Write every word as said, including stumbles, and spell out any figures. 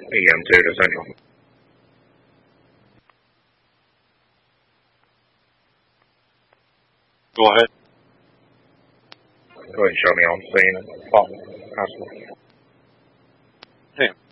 E M two to Central. Go ahead. Go ahead and show me on scene at Fulton High School. Damn.